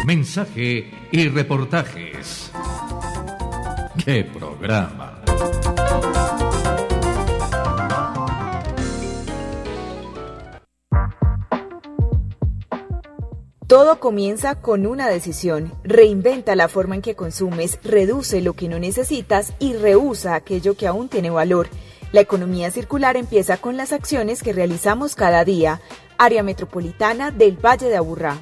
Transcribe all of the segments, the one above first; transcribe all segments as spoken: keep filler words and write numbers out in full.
Mensaje y reportajes. ¡Qué programa! Todo comienza con una decisión. Reinventa la forma en que consumes, reduce lo que no necesitas y rehúsa aquello que aún tiene valor. La economía circular empieza con las acciones que realizamos cada día. Área Metropolitana del Valle de Aburrá.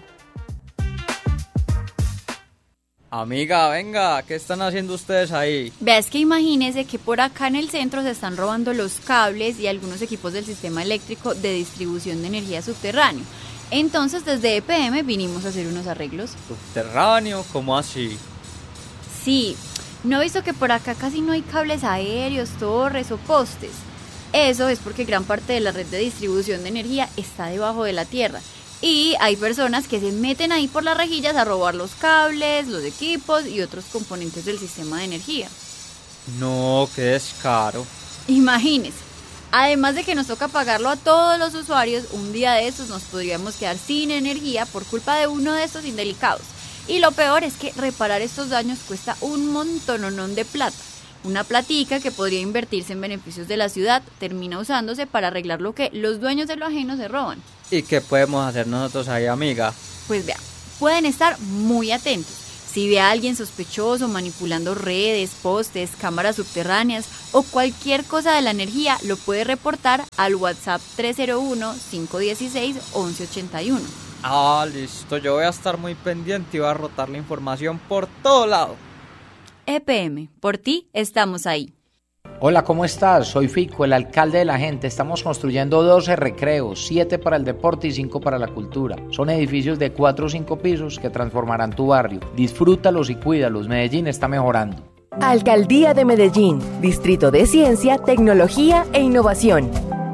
Amiga, venga, ¿qué están haciendo ustedes ahí? Vea, es que imagínese que por acá en el centro se están robando los cables y algunos equipos del sistema eléctrico de distribución de energía subterráneo. Entonces, desde E P M vinimos a hacer unos arreglos. ¿Subterráneo? ¿Cómo así? Sí, ¿no he visto que por acá casi no hay cables aéreos, torres o postes? Eso es porque gran parte de la red de distribución de energía está debajo de la tierra. Y hay personas que se meten ahí por las rejillas a robar los cables, los equipos y otros componentes del sistema de energía. No, qué descaro. Imagínese. Además de que nos toca pagarlo a todos los usuarios, un día de estos nos podríamos quedar sin energía por culpa de uno de estos indelicados. Y lo peor es que reparar estos daños cuesta un montononón de plata. Una platica que podría invertirse en beneficios de la ciudad termina usándose para arreglar lo que los dueños de lo ajeno se roban. ¿Y qué podemos hacer nosotros ahí, amiga? Pues vea, pueden estar muy atentos. Si ve a alguien sospechoso manipulando redes, postes, cámaras subterráneas o cualquier cosa de la energía, lo puede reportar al WhatsApp tres cero uno, cinco uno seis, once ochenta y uno. Ah, listo, yo voy a estar muy pendiente y voy a rotar la información por todo lado. E P M, por ti estamos ahí. Hola, ¿cómo estás? Soy Fico, el alcalde de la gente. Estamos construyendo doce recreos, siete para el deporte y cinco para la cultura. Son edificios de cuatro o cinco pisos que transformarán tu barrio. Disfrútalos y cuídalos. Medellín está mejorando. Alcaldía de Medellín, Distrito de Ciencia, Tecnología e Innovación.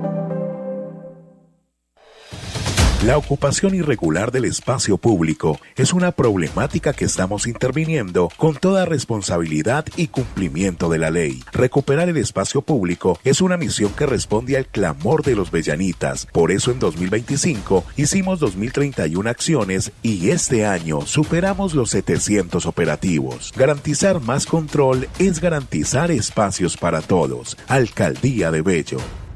La ocupación irregular del espacio público es una problemática que estamos interviniendo con toda responsabilidad y cumplimiento de la ley. Recuperar el espacio público es una misión que responde al clamor de los bellanitas. Por eso en dos mil veinticinco hicimos dos mil treinta y una acciones y este año superamos los setecientos operativos. Garantizar más control es garantizar espacios para todos. Alcaldía de Bello.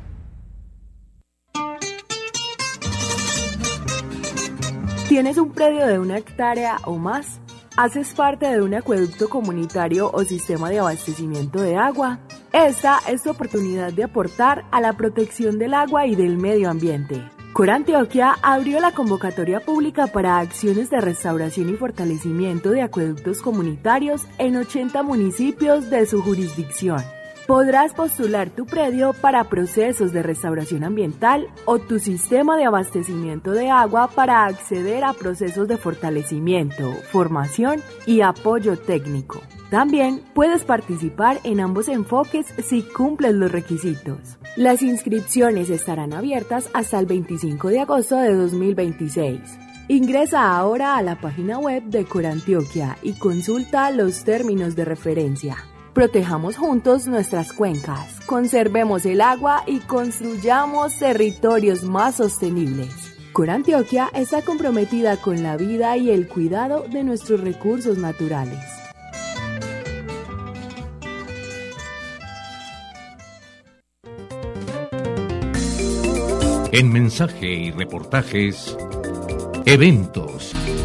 ¿Tienes un predio de una hectárea o más? ¿Haces parte de un acueducto comunitario o sistema de abastecimiento de agua? Esta es tu oportunidad de aportar a la protección del agua y del medio ambiente. Corantioquia abrió la convocatoria pública para acciones de restauración y fortalecimiento de acueductos comunitarios en ochenta municipios de su jurisdicción. Podrás postular tu predio para procesos de restauración ambiental o tu sistema de abastecimiento de agua para acceder a procesos de fortalecimiento, formación y apoyo técnico. También puedes participar en ambos enfoques si cumples los requisitos. Las inscripciones estarán abiertas hasta el veinticinco de agosto de dos mil veintiséis. Ingresa ahora a la página web de Corantioquia y consulta los términos de referencia. Protejamos juntos nuestras cuencas, conservemos el agua y construyamos territorios más sostenibles. Corantioquia está comprometida con la vida y el cuidado de nuestros recursos naturales. En mensaje y reportajes, eventos.